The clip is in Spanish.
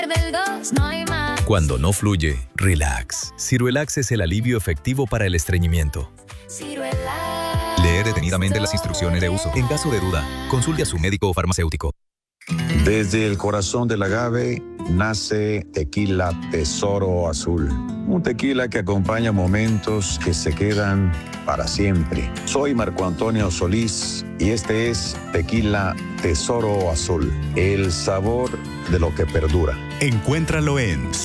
del 2 no hay más. Cuando no fluye, relax. Ciruelax es el alivio efectivo para el estreñimiento. Ciruelax. Lee detenidamente las instrucciones de uso. En caso de duda, consulte a su médico o farmacéutico. Desde el corazón del agave nace Tequila Tesoro Azul. Un tequila que acompaña momentos que se quedan para siempre. Soy Marco Antonio Solís y este es Tequila Tesoro Azul. El sabor de lo que perdura. Encuéntralo en